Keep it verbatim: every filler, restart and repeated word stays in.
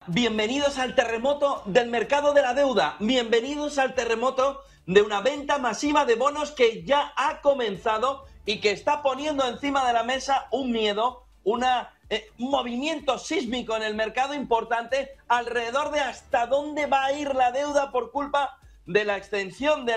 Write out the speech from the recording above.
Bienvenidos al terremoto del mercado de la deuda. Bienvenidos al terremoto de una venta masiva de bonos que ya ha comenzado y que está poniendo encima de la mesa un miedo, una, eh, un movimiento sísmico en el mercado importante alrededor de hasta dónde va a ir la deuda por culpa de la extensión de